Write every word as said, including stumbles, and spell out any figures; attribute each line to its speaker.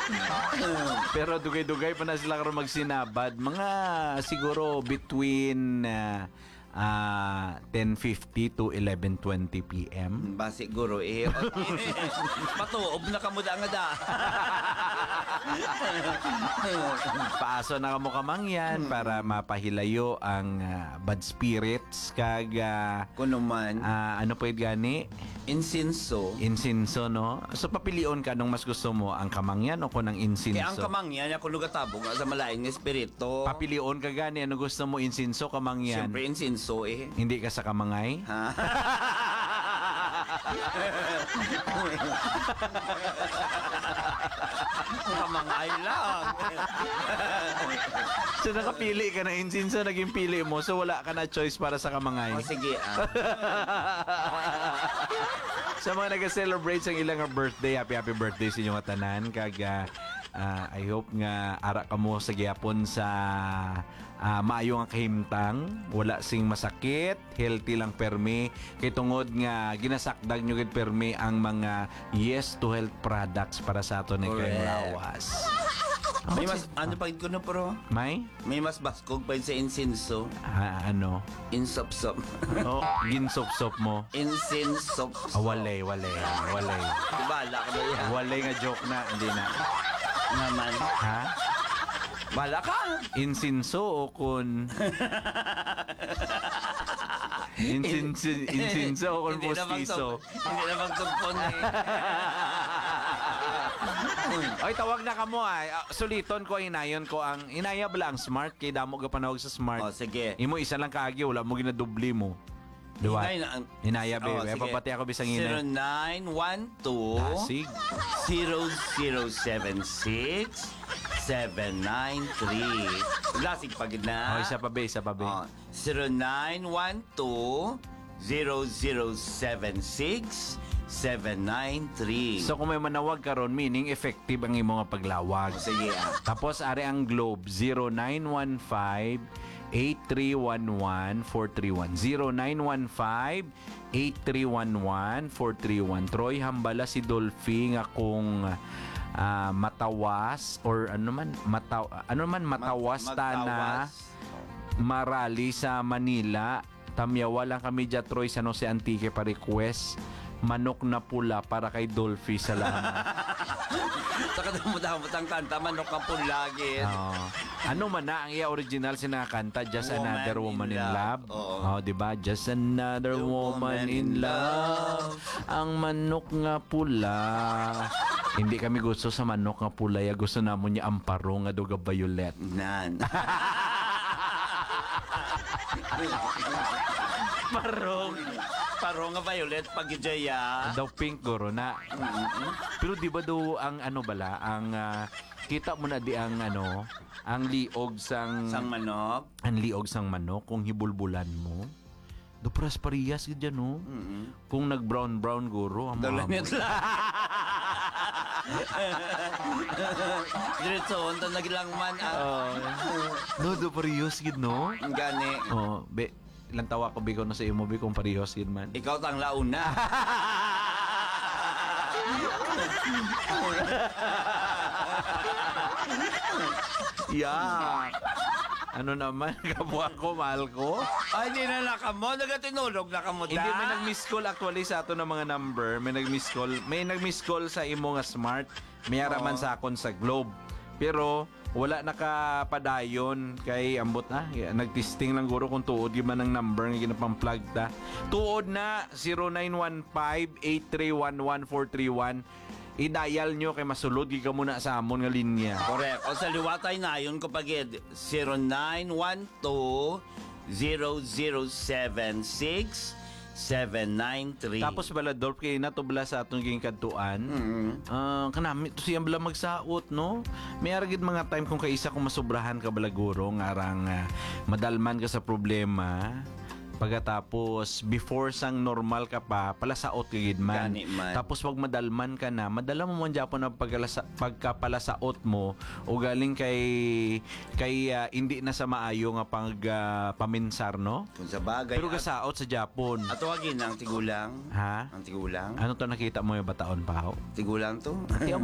Speaker 1: Pero dugay-dugay pa na sila karon magsinabad. Mga siguro between uh, uh, ten fifty to eleven twenty p m
Speaker 2: Ba siguro eh. Patuob na kamo da nga da.
Speaker 1: Paaso na kamo kamangyan para mapahilayo ang uh, bad spirits kag uh,
Speaker 2: Kuno man
Speaker 1: uh, ano pwede gani?
Speaker 2: insinso.
Speaker 1: Insinso, no? So papilion ka nung mas gusto mo ang kamangyan o kung ang insinso?
Speaker 2: Kaya ang kamangyan ako lugatabong sa malaing espiritu.
Speaker 1: Papilion ka gani ano gusto mo, insinso, kamangyan?
Speaker 2: Siyempre insinso eh.
Speaker 1: Hindi ka sa kamangay?
Speaker 2: Ha? Kamangay lang.
Speaker 1: So nakapili ka na insinso, naging pili mo, so wala ka na choice para sa kamangay.
Speaker 2: O sige ah.
Speaker 1: Sa mga nag-celebrate sa ilang birthday, happy happy birthday sa inyong tanan. Kag uh, uh, I hope nga ara ka mo sa gyapon sa uh, maayo nga kahimtang, wala sing masakit, healthy lang permi. Kay tungod nga ginasakdag nyo gid permi ang mga yes to health products para sa aton ni kayong lawas.
Speaker 2: May mas, ano pa ko na pro?
Speaker 1: May?
Speaker 2: May mas baskog pa yun sa insinso.
Speaker 1: Ah, ano?
Speaker 2: Insop-sop.
Speaker 1: Oh, ginsop-sop mo.
Speaker 2: Insinsop.
Speaker 1: Ah, walay, walay, walay.
Speaker 2: Bala ka ba yan?
Speaker 1: Walay nga joke na, hindi na.
Speaker 2: Naman.
Speaker 1: Ha?
Speaker 2: Bala ka.
Speaker 1: Insinso o kun... Insinso, insinso o kun
Speaker 2: Hindi na
Speaker 1: postiso?
Speaker 2: magtug- Hindi na magtugpon eh.
Speaker 1: Oy, tawag na ka mo ay. Ah, suliton ko, inayon ko ang... Inaya bala ang smart, kay damo ka panawag sa smart.
Speaker 2: O, sige.
Speaker 1: Imo isa lang kaagi, wala mo ginadubli mo. Diba?
Speaker 2: Inay na ang-
Speaker 1: Inaya,
Speaker 2: Oh,
Speaker 1: babe.
Speaker 2: sige.
Speaker 1: Papati ako bisang
Speaker 2: zero
Speaker 1: inay.
Speaker 2: nine one two
Speaker 1: Dasig.
Speaker 2: zero zero seven six seven nine three. Lasig pagid na.
Speaker 1: Oh, isa pa, be, isa pa, be.
Speaker 2: Oh, zero nine one two zero zero seven six seven nine three.
Speaker 1: So kung may manawag karon, meaning effective ang imo nga paglawag.
Speaker 2: Sige ah.
Speaker 1: Tapos ari ang Globe zero nine one five eight three one one four three one zero nine one five eight three one one four three one. Troy hambala si Dolphy nga kung ah, matawas or ano man mataw ano man matawas
Speaker 2: Mag-
Speaker 1: ta na
Speaker 2: magtawas.
Speaker 1: marali sa Manila. Tamyawa lang kami dya, Troy, sa Jose Antique pa request manok na pula para kay Dolphy. Salamat.
Speaker 2: Sa kadamot-damot ang kanta, manok ang pulagin.
Speaker 1: Oo. Ano man na ang iya original sinakanta, Just
Speaker 2: Woman
Speaker 1: Another Woman
Speaker 2: in
Speaker 1: in Love.
Speaker 2: Love. Oo.
Speaker 1: Oh, 'di ba? Just Another
Speaker 2: The
Speaker 1: Woman in Love. Ang manok nga pula. Hindi kami gusto sa manok nga pula, ya gusto namo niya amparo nga duga violet.
Speaker 2: Nan.
Speaker 1: Parong
Speaker 2: Paro nga violet pagijaya.
Speaker 1: daw pink goro na. Pero di ba do ang ano bala, ang ah, kita mo na di ang ano, ang liog sang
Speaker 2: Sang manok.
Speaker 1: ang liog sang manok kung hibulbulan mo. Do pras parehas gid yan, no?
Speaker 2: Mm-hmm.
Speaker 1: Kung nag brown brown guro ang mga
Speaker 2: Dalanit lang. Diretso, unta nagilang man ah.
Speaker 1: no, do parehas gid, no?
Speaker 2: Ang gani.
Speaker 1: Oh, be ilang tawa ko bigo na sa imo bi kung parehas gid man.
Speaker 2: Ikaw tang launa.
Speaker 1: Yeah. Ano naman, kabuha ko, mahal ko?
Speaker 2: Ay, di na nakamo. Nagatinulog na kamo da.
Speaker 1: Hindi, may nag-miss call actually sa ato ng mga number. May nag-miss call. May nag-miss call sa imo nga smart. May araman
Speaker 2: Oo.
Speaker 1: sa akon sa Globe. Pero, wala nakapadayon kay ambot na. Nag-testing lang guro kung tuod yung man ang number nga ginapang-plug ta. Tuod na, zero nine one five eight three one one four three one. I-dial nyo kay masulod ka muna sa amon nga linya.
Speaker 2: Correct. O sa liwatay na yun kapag zero nine one two zero zero seven six seven nine three.
Speaker 1: Tapos bala Dorp kay natubla sa atong ging kadtuan.
Speaker 2: Mm-hmm.
Speaker 1: Ah, kanami to siyang bala magsaot, no? May aragid mga time kung kaisa kung masubrahan ka bala guro nga arang ah, madalman ka sa problema. Pagkatapos before sang normal ka pa palasaot ka gid man.
Speaker 2: Gani man.
Speaker 1: Tapos wag madalman ka na, madala mo man Japon na pagkalasa, pagkapalasaot mo o galing kay kay ah, hindi na sa maayo nga pag ah, paminsar, no?
Speaker 2: Kung sa bagay.
Speaker 1: Pero kasaot sa Japon.
Speaker 2: At tawagin ang tigulang.
Speaker 1: Ha?
Speaker 2: Ang tigulang.
Speaker 1: Ano to nakita mo yung bataon pa ho?
Speaker 2: Tigulang to.
Speaker 1: Tiyan